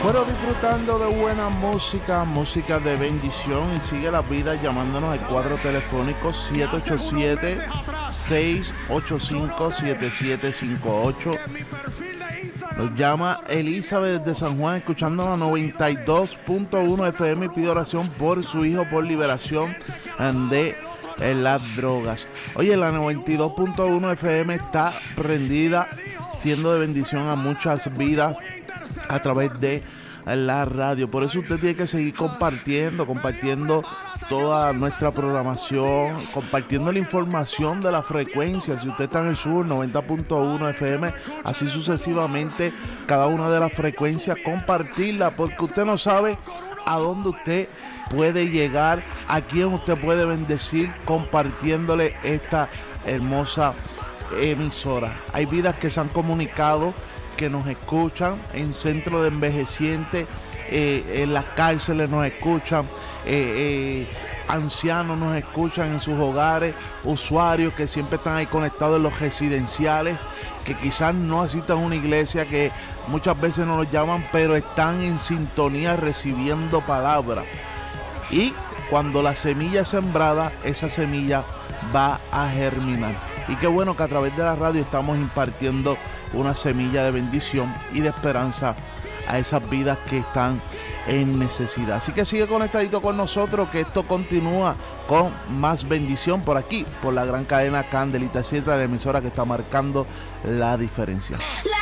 Bueno, disfrutando de buena música, música de bendición, y sigue la vida llamándonos al cuadro telefónico 787-685-7758. Nos llama Elizabeth de San Juan, escuchando la 92.1 FM, y pide oración por su hijo por liberación de las drogas. Oye, la 92.1 FM está prendida, siendo de bendición a muchas vidas a través de la radio. Por eso usted tiene que seguir compartiendo toda nuestra programación, compartiendo la información de la frecuencia. Si usted está en el sur, 90.1 FM, así sucesivamente, cada una de las frecuencias, compartirla, porque usted no sabe a dónde usted puede llegar, a quién usted puede bendecir compartiéndole esta hermosa emisora. Hay vidas que se han comunicado, que nos escuchan en centros de envejecientes, en las cárceles nos escuchan, ancianos nos escuchan en sus hogares, usuarios que siempre están ahí conectados en los residenciales, que quizás no asistan a una iglesia, que muchas veces no los llaman, pero están en sintonía recibiendo palabra. Y cuando la semilla es sembrada, esa semilla va a germinar. Y qué bueno que a través de la radio estamos impartiendo una semilla de bendición y de esperanza a esas vidas que están en necesidad. Así que sigue conectadito con nosotros, que esto continúa con más bendición por aquí, por la gran cadena Candelita Sierra, la emisora que está marcando la diferencia.